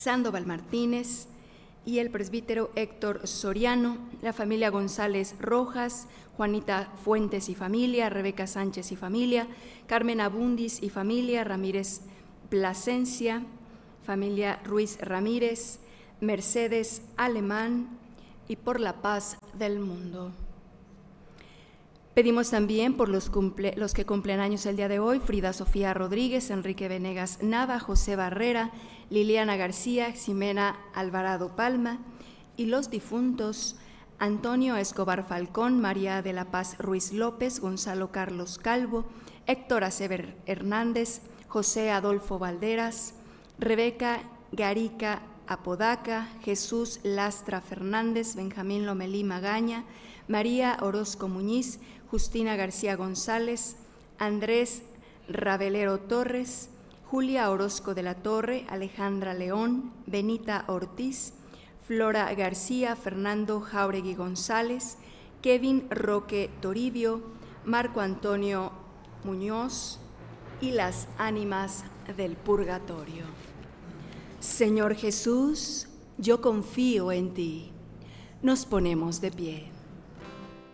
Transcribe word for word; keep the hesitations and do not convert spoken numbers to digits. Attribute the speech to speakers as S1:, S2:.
S1: Sandoval Martínez y el presbítero Héctor Soriano, la familia González Rojas, Juanita Fuentes y familia, Rebeca Sánchez y familia, Carmen Abundis y familia, Ramírez Plasencia, familia Ruiz Ramírez, Mercedes Alemán y por la paz del mundo. Pedimos también por los, cumple, los que cumplen años el día de hoy: Frida Sofía Rodríguez, Enrique Venegas Nava, José Barrera, Liliana García, Ximena Alvarado Palma, y los difuntos: Antonio Escobar Falcón, María de la Paz Ruiz López, Gonzalo Carlos Calvo, Héctor Acever Hernández, José Adolfo Valderas, Rebeca Garica Apodaca, Jesús Lastra Fernández, Benjamín Lomelí Magaña, María Orozco Muñiz, Justina García González, Andrés Ravelero Torres, Julia Orozco de la Torre, Alejandra León, Benita Ortiz, Flora García, Fernando Jauregui González, Kevin Roque Toribio, Marco Antonio Muñoz y las ánimas del purgatorio. Señor Jesús, yo confío en ti. Nos ponemos de pie.